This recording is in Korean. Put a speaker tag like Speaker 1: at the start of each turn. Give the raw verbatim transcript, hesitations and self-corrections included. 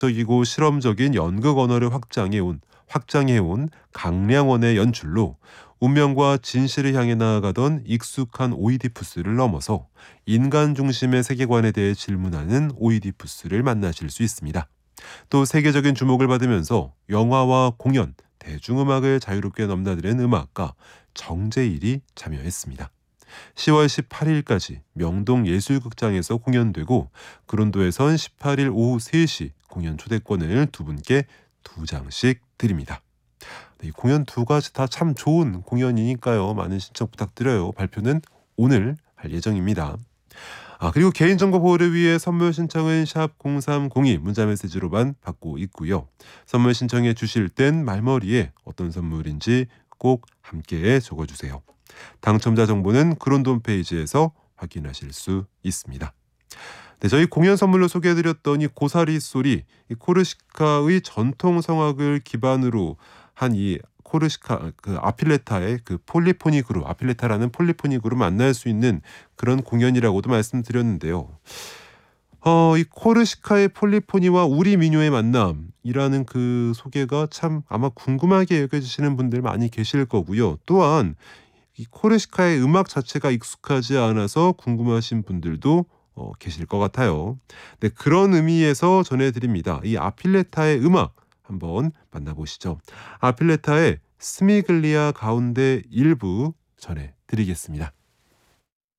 Speaker 1: 적이고 실험적인 연극 언어를 확장해온 확장해온 강량원의 연출로 운명과 진실을 향해 나아가던 익숙한 오이디푸스를 넘어서 인간 중심의 세계관에 대해 질문하는 오이디푸스를 만나실 수 있습니다. 또 세계적인 주목을 받으면서 영화와 공연, 대중음악을 자유롭게 넘나드는 음악가 정재일이 참여했습니다. 시월 십팔일까지 명동예술극장에서 공연되고 그론도에선 십팔일 오후 세 시 공연 초대권을 두 분께 두 장씩 드립니다. 네, 이 공연 두 가지 다 참 좋은 공연이니까요. 많은 신청 부탁드려요. 발표는 오늘 할 예정입니다. 아, 그리고 개인정보 보호를 위해 선물 신청은 샵 공삼공이 문자메시지로만 받고 있고요. 선물 신청해 주실 땐 말머리에 어떤 선물인지 꼭 함께 적어주세요. 당첨자 정보는 그론도 홈페이지에서 확인하실 수 있습니다. 네, 저희 공연 선물로 소개해드렸던 이 고사리 소리, 이 코르시카의 전통 성악을 기반으로 한 이 코르시카 그 아필레타의 그 폴리포니 그룹, 아필레타라는 폴리포니 그룹 만날 수 있는 그런 공연이라고도 말씀드렸는데요. 어, 이 코르시카의 폴리포니와 우리 민요의 만남이라는 그 소개가 참 아마 궁금하게 여겨지시는 분들 많이 계실 거고요. 또한 이 코르시카의 음악 자체가 익숙하지 않아서 궁금하신 분들도 어, 계실 것 같아요. 네, 그런 의미에서 전해드립니다. 이 아필레타의 음악 한번 만나보시죠. 아필레타의 스미글리아 가운데 일부 전해드리겠습니다.